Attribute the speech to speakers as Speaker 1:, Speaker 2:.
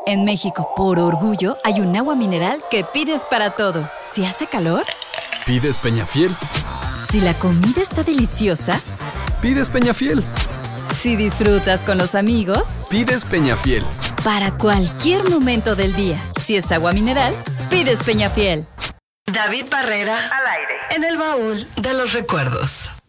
Speaker 1: En México, por orgullo, hay un agua mineral que pides para todo. Si hace calor,
Speaker 2: pides Peñafiel.
Speaker 1: si la comida está deliciosa,
Speaker 2: Pides Peñafiel.
Speaker 1: si disfrutas con los amigos,
Speaker 2: Pides Peñafiel.
Speaker 1: para cualquier momento del día. Si es agua mineral, pides Peñafiel.
Speaker 3: David Barrera, al aire, en el baúl de los recuerdos.